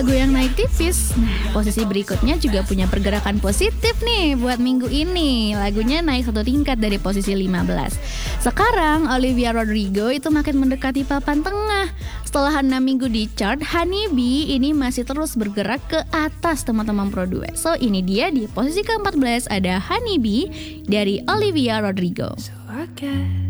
Lagu yang naik tipis. Nah, posisi berikutnya juga punya pergerakan positif nih buat minggu ini. Lagunya naik satu tingkat dari posisi 15. Sekarang Olivia Rodrigo itu makin mendekati papan tengah. Setelah 6 minggu di chart, Honeybee ini masih terus bergerak ke atas teman-teman Pro Duet. So ini dia di posisi ke-14 ada Honeybee dari Olivia Rodrigo. So I guess